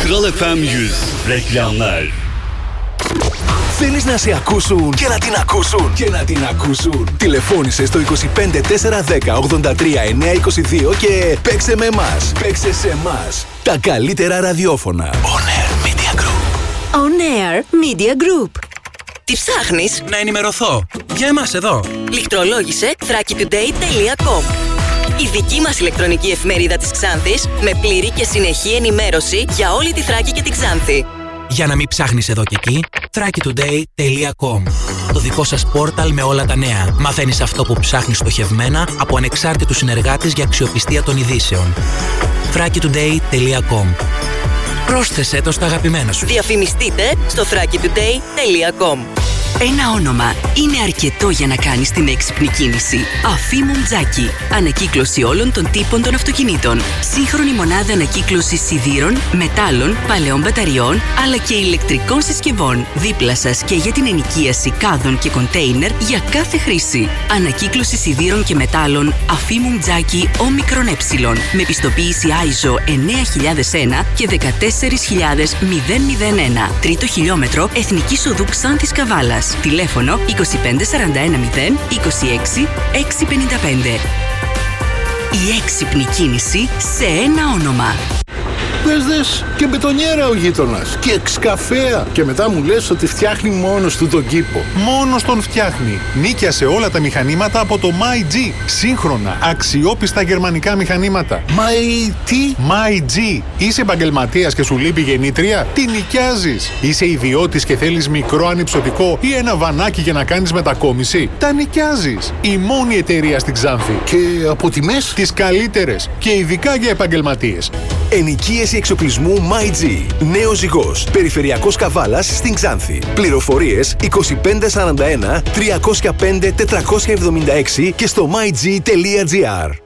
Kral FM 100 reklamlar. Θέλεις να σε ακούσουν και να την ακούσουν και να την ακούσουν? Τηλεφώνησε στο 25 410 83 922 και παίξε με εμάς. Παίξε σε εμάς. Τα καλύτερα ραδιόφωνα. On Air Media Group. On Air Media Group. Τι ψάχνεις? Να ενημερωθώ. Για εμάς εδώ. Λιχτρολόγησε thrakitoday.com. Η δική μας ηλεκτρονική εφημερίδα της Ξάνθης με πλήρη και συνεχή ενημέρωση για όλη τη Θράκη και την Ξάνθη. Για να μην ψάχνεις εδώ και εκεί, thrakitoday.com. Το δικό σας πόρταλ με όλα τα νέα. Μαθαίνεις αυτό που ψάχνεις στοχευμένα από ανεξάρτητους συνεργάτες για αξιοπιστία των ειδήσεων. thrakitoday.com. Πρόσθεσέ το στα αγαπημένα σου. Διαφημιστείτε στο thrakitoday.com. Ένα όνομα είναι αρκετό για να κάνεις την έξυπνη κίνηση. Αφήμουμ Τζάκι. Ανακύκλωση όλων των τύπων των αυτοκινήτων. Σύγχρονη μονάδα ανακύκλωσης σιδήρων, μετάλλων, παλαιών μπαταριών, αλλά και ηλεκτρικών συσκευών. Δίπλα σας και για την ενοικίαση κάδων και κοντέινερ για κάθε χρήση. Ανακύκλωση σιδήρων και μετάλλων Αφήμουμ Τζάκι όμικρον ε. Με πιστοποίηση ISO 9001 και 14001. Τρίτο χιλιόμετρο Εθνικής Οδού Ξάνθης Καβάλας. Τηλέφωνο 25 41 0 26 655. Η έξυπνη κίνηση σε ένα όνομα. Δες και μπετονιέρα ο γείτονας και εξκαφέα. Και μετά μου λες ότι φτιάχνει μόνος του τον κήπο. Μόνος τον φτιάχνει. Νίκιασε όλα τα μηχανήματα από το MyG. Σύγχρονα, αξιόπιστα γερμανικά μηχανήματα. Τι? MyG. Είσαι επαγγελματίας και σου λείπει γεννήτρια? Τι νοικιάζεις? Είσαι ιδιώτης και θέλεις μικρό ανυψωτικό ή ένα βανάκι για να κάνεις μετακόμιση? Τα νοικιάζεις. Η μόνη εταιρεία στην Ξάνθη. Και από τιμές? Τις καλύτερες. Και ειδικά για επαγγελματίες. Ενοικίαση εξοπλισμού MyG. Νέος Ζυγός. Περιφερειακός Καβάλας στην Ξάνθη. Πληροφορίες 2541 305 476 και στο myg.gr.